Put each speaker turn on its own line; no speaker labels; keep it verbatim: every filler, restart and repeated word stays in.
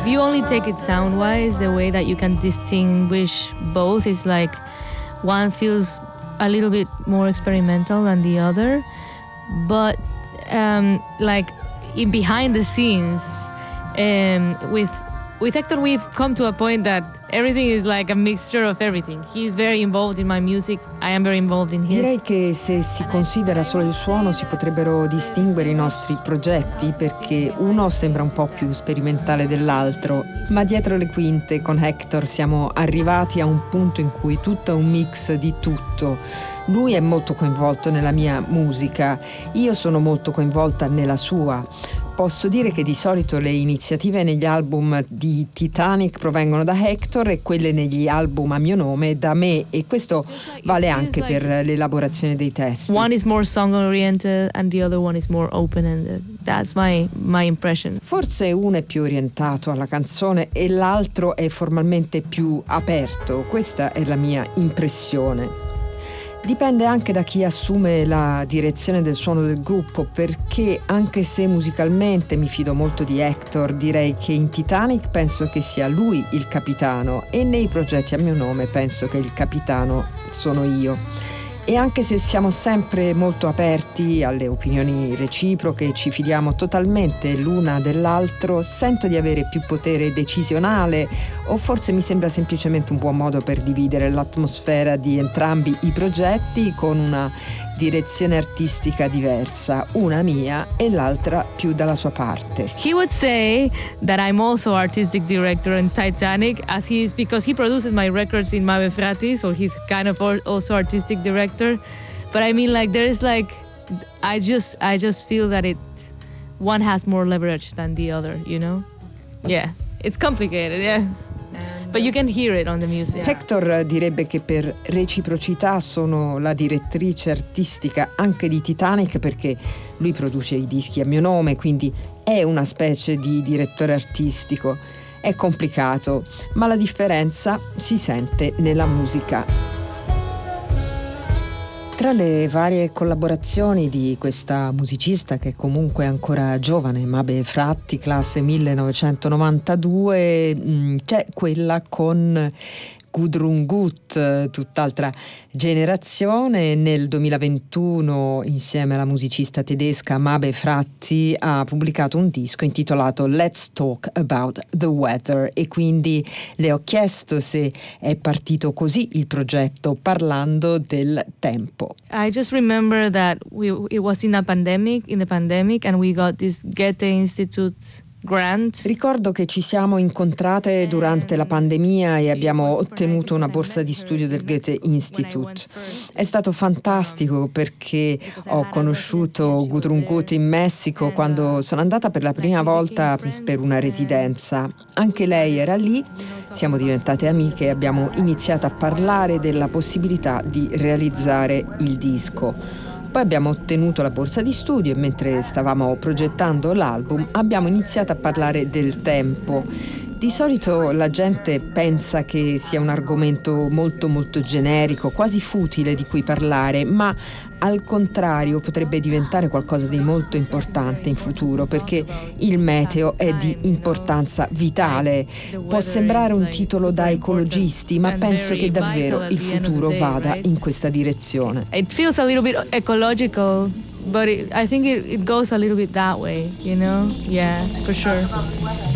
if you only take it sound-wise, the way that you can distinguish both is like one feels a little bit more experimental than the other, but um, like in behind the scenes, um, with with Hector, we've come to a point that everything is like a mixture of everything. He's very involved in my music, I am very involved in his.
Direi che se si considera solo il suono si potrebbero distinguere i nostri progetti, perché uno sembra un po' più sperimentale dell'altro, ma dietro le quinte con Hector siamo arrivati a un punto in cui tutto è un mix di tutto. Lui è molto coinvolto nella mia musica, io sono molto coinvolta nella sua. Posso dire che di solito le iniziative negli album di Titanic provengono da Hector e quelle negli album a mio nome da me, e questo vale anche per l'elaborazione dei testi.
One is more song oriented and the other one is more open ended. That's my my impression.
Forse uno è più orientato alla canzone e l'altro è formalmente più aperto. Questa è la mia impressione. Dipende anche da chi assume la direzione del suono del gruppo, perché anche se musicalmente mi fido molto di Hector, direi che in Titanic penso che sia lui il capitano e nei progetti a mio nome penso che il capitano sono io. E anche se siamo sempre molto aperti alle opinioni reciproche, ci fidiamo totalmente l'una dell'altro, sento di avere più potere decisionale, o forse mi sembra semplicemente un buon modo per dividere l'atmosfera di entrambi i progetti con una direzione artistica diversa, una mia e l'altra più dalla sua parte.
He would say that I'm also artistic director in Titanic, as he is, because he produces my records in Mabe Frati, so he's kind of also artistic director. But I mean, like, there is like, I just I just feel that it one has more leverage than the other, you know? Yeah, it's complicated, yeah. But you can hear it on the music.
Hector direbbe che per reciprocità sono la direttrice artistica anche di Titanic, perché lui produce i dischi a mio nome, quindi è una specie di direttore artistico. È complicato, ma la differenza si sente nella musica. Tra le varie collaborazioni di questa musicista, che comunque è ancora giovane, Mabe Fratti, classe millenovecentonovantadue, mh, c'è quella con Gudrun Gut, tutt'altra generazione. Nel duemilaventuno, insieme alla musicista tedesca Mabe Fratti, ha pubblicato un disco intitolato Let's Talk About the Weather, e quindi le ho chiesto se è partito così il progetto, parlando del tempo.
I just remember that we it was in a pandemic, in the pandemic, and we got this Goethe Institute grant.
Ricordo che ci siamo incontrate durante la pandemia e abbiamo ottenuto una borsa di studio del Goethe Institute. È stato fantastico perché ho conosciuto Gudrun Gut in Messico quando sono andata per la prima volta per una residenza. Anche lei era lì, siamo diventate amiche e abbiamo iniziato a parlare della possibilità di realizzare il disco. Poi abbiamo ottenuto la borsa di studio e mentre stavamo progettando l'album abbiamo iniziato a parlare del tempo. Di solito la gente pensa che sia un argomento molto molto generico, quasi futile di cui parlare, ma al contrario potrebbe diventare qualcosa di molto importante in futuro, perché il meteo è di importanza vitale. Può sembrare un titolo da ecologisti, ma penso che davvero il futuro vada in questa direzione.
It feels a little bit ecological, but it, I think it, it goes a little bit that way, you know? Yeah, for sure.